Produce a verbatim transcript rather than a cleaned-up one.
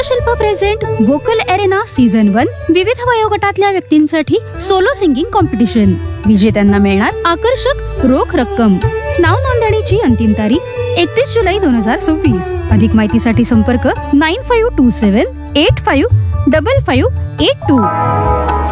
कलाशिल्प present vocal arena season one विविध वयोगटातल्या व्यक्तींसाठी सोलो सिंगिंग कॉम्पिटिशन. विजेत्यांना मिळणार आकर्षक रोख रक्कम. नाव नोंदणीची अंतिम तारीख एकतीस जुलै दोन हजार सव्वीस. अधिक माहितीसाठी संपर्क nine five to seven eight five double five eight to.